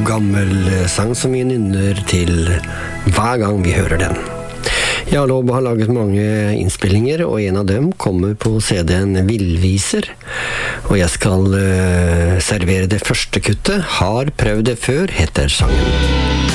god gammel sang som vi nynner til hver gang vi hører den. Jarle Aaba har laget mange innspillinger, og en av dem kommer på CD-en Villviser. Og jeg skal servere det første kuttet. Har prøvd det før, heter sangen.